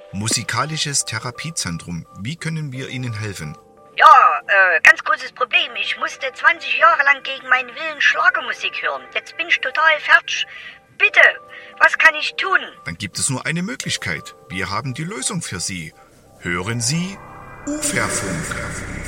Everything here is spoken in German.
Musikalisches Therapiezentrum. Wie können wir Ihnen helfen? Ja, ganz großes Problem. Ich musste 20 Jahre lang gegen meinen Willen Schlagermusik hören. Jetzt bin ich total fertig. Bitte, was kann ich tun? Dann gibt es nur eine Möglichkeit. Wir haben die Lösung für Sie. Hören Sie Uferfunk.